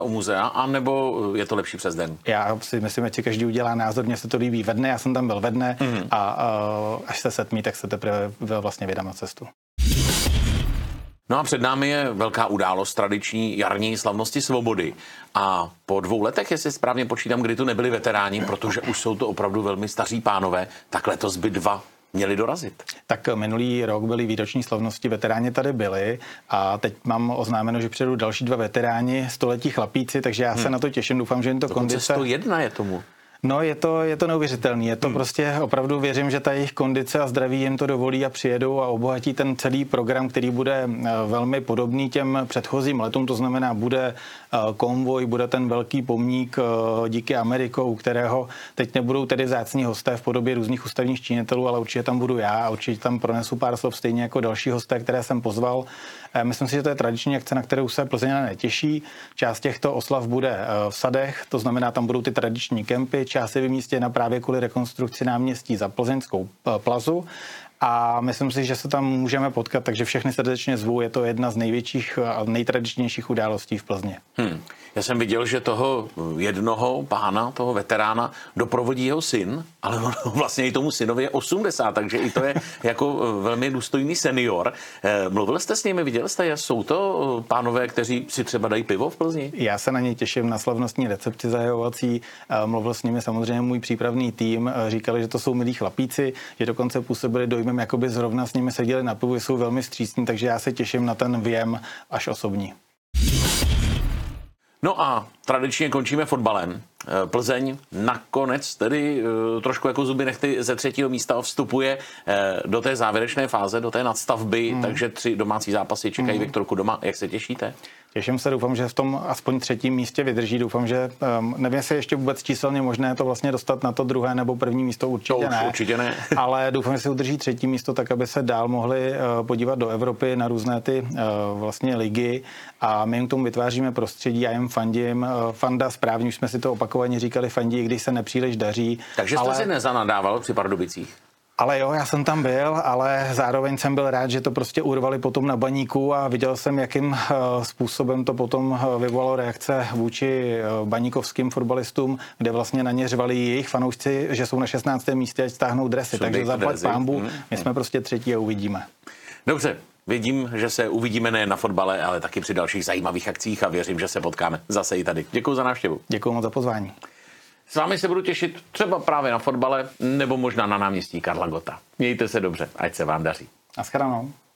u muzea, anebo je to lepší přes den? Já si myslím, že každý udělá názor, mně se to líbí ve dne, já jsem tam byl ve dne a až se setmí, tak se teprve vlastně vydám na cestu. No a před námi je velká událost tradiční jarní slavnosti svobody. A po 2 letech, jestli správně počítám, kdy tu nebyli veteráni, protože už jsou to opravdu velmi staří pánové, tak letos by 2 měli dorazit. Tak minulý rok byly výroční slavnosti, veteráni tady byli a teď mám oznámeno, že přijedou další 2 veteráni, století chlapíci, takže já se na to těším, doufám, že jim to kondice... 101 je tomu. No, je to neuvěřitelný. Je to prostě opravdu věřím, že ta jejich kondice a zdraví jim to dovolí a přijedou a obohatí ten celý program, který bude velmi podobný těm předchozím letům. To znamená, bude konvoj, bude ten velký pomník díky Amerikou, kterého teď nebudou tedy vzácní hosté v podobě různých ústavních činitelů, ale určitě tam budu já a určitě tam pronesu pár slov stejně jako další hosté, které jsem pozval. Myslím si, že to je tradiční akce, na kterou se Plzeňané netěší. Část těchto oslav bude v sadech, to znamená, tam budou ty tradiční kempy, část je vymístěna právě kvůli rekonstrukci náměstí za Plzeňskou plazu. A myslím si, že se tam můžeme potkat, takže všechny srdečně zvu. Je to jedna z největších a nejtradičnějších událostí v Plzni. Já jsem viděl, že toho jednoho pána, toho veterána, doprovodí jeho syn, ale vlastně i tomu synovi je 80, takže i to je jako velmi důstojný senior. Mluvil jste s nimi, viděl jste, jsou to pánové, kteří si třeba dají pivo v Plzni? Já se na ně těším, na slavnostní recepci zahajovací. Mluvil s nimi samozřejmě můj přípravný tým. Říkali, že to jsou milí chlapíci, že dokonce působili dojmem, jakoby zrovna s nimi seděli na pivu, jsou velmi vstřícní, takže já se těším na ten věm až osobní. No a tradičně končíme fotbalem. Plzeň nakonec tedy trošku jako zuby nechty ze 3. místa vstupuje do té závěrečné fáze, do té nadstavby, takže 3 domácí zápasy čekají Viktorku doma. Jak se těšíte? Těším se, doufám, že v tom aspoň 3. místě vydrží. Doufám, že nevím, jestli ještě vůbec číselně možné to vlastně dostat na to 2. nebo 1. místo, určitě ne. Ale doufám, že se udrží 3. místo, tak aby se dál mohli podívat do Evropy na různé ty vlastně ligy a my jim k tomu vytváříme prostředí, já jim fandím. Fanda správně, už jsme si to opakovaně říkali, fandí, když se nepříliš daří. Takže jste si nezanadával při Pardubicích? Ale jo, já jsem tam byl, ale zároveň jsem byl rád, že to prostě urvali potom na Baníku a viděl jsem, jakým způsobem to potom vyvolalo reakce vůči baníkovským fotbalistům, kde vlastně na ně řvali jejich fanoušci, že jsou na 16. místě, ať stáhnou dresy. Takže zaplať pánbu, my jsme prostě 3. a uvidíme. Dobře, vidím, že se uvidíme nejen na fotbale, ale taky při dalších zajímavých akcích a věřím, že se potkáme zase i tady. Děkuji za návštěvu. Děkuji moc za pozvání. S vámi se budu těšit třeba právě na fotbale nebo možná na náměstí Karla Gotta. Mějte se dobře, ať se vám daří. Naschledanou.